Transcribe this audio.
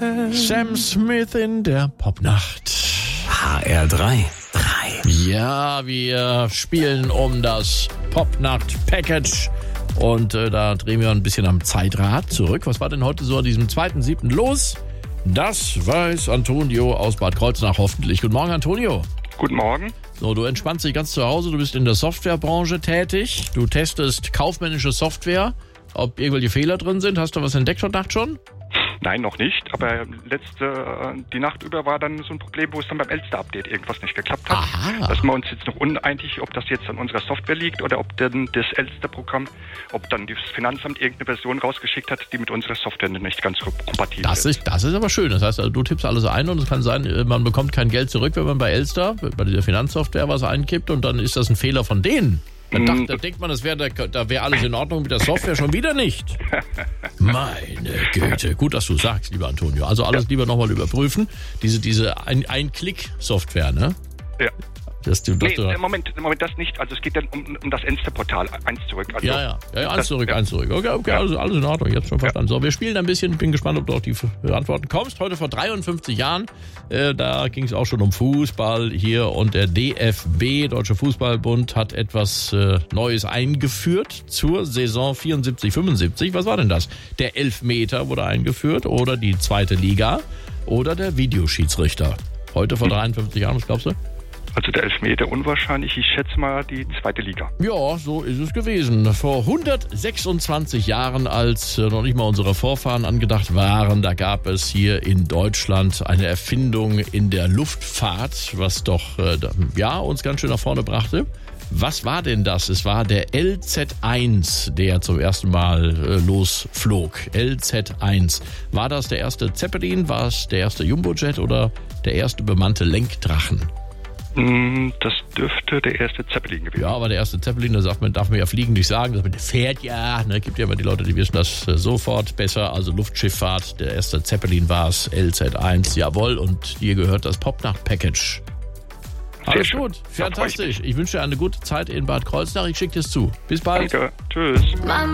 Sam Smith in der Popnacht. HR3. Ja, wir spielen um das Popnacht-Package und da drehen wir ein bisschen am Zeitrad zurück. Was war denn heute so an diesem 2.7. los? Das weiß Antonio aus Bad Kreuznach hoffentlich. Guten Morgen, Antonio. Guten Morgen. So, du entspannst dich ganz zu Hause, du bist in der Softwarebranche tätig, du testest kaufmännische Software, ob irgendwelche Fehler drin sind. Hast du was entdeckt heute Nacht schon? Nein, noch nicht, aber die Nacht über war dann so ein Problem, wo es dann beim Elster-Update irgendwas nicht geklappt hat. Aha. Da sind wir uns jetzt noch uneinig, ob das jetzt an unserer Software liegt oder ob dann das Elster-Programm, ob dann das Finanzamt irgendeine Version rausgeschickt hat, die mit unserer Software nicht ganz kompatibel ist. Das ist aber schön. Das heißt, also, du tippst alles ein und es kann sein, man bekommt kein Geld zurück, wenn man bei Elster, bei dieser Finanzsoftware was einkippt und dann ist das ein Fehler von denen. Da denkt man, da wäre alles in Ordnung mit der Software, schon wieder nicht. Meine Güte. Gut, dass du sagst, lieber Antonio. Also alles lieber nochmal überprüfen. Diese Ein-Klick-Software, ne? Ja. Moment, das nicht. Also es geht dann um das Elster-Portal, eins zurück. Also ja, eins zurück. Okay, also alles in Ordnung, jetzt schon verstanden. So, wir spielen ein bisschen, bin gespannt, ob du auf die Antworten kommst. Heute vor 53 Jahren, da ging es auch schon um Fußball hier und der DFB, Deutsche Fußballbund, hat etwas Neues eingeführt zur Saison 74-75. Was war denn das? Der Elfmeter wurde eingeführt oder die zweite Liga oder der Videoschiedsrichter. Heute vor 53 Jahren, was glaubst du? Also der Elfmeter unwahrscheinlich, ich schätze mal die zweite Liga. Ja, so ist es gewesen. Vor 126 Jahren, als noch nicht mal unsere Vorfahren angedacht waren, da gab es hier in Deutschland eine Erfindung in der Luftfahrt, was doch uns ganz schön nach vorne brachte. Was war denn das? Es war der LZ-1, der zum ersten Mal losflog. LZ-1. War das der erste Zeppelin? War es der erste Jumbojet oder der erste bemannte Lenkdrachen? Das dürfte der erste Zeppelin gewesen sein. Ja, aber der erste Zeppelin, darf man ja fliegen nicht sagen, der fährt ja, ne, gibt ja immer die Leute, die wissen das sofort besser, also Luftschifffahrt, der erste Zeppelin war es, LZ-1, jawohl, und dir gehört das Popnacht-Package. Alles gut, fantastisch. Ich wünsche dir eine gute Zeit in Bad Kreuznach, ich schicke dir es zu. Bis bald. Danke, tschüss.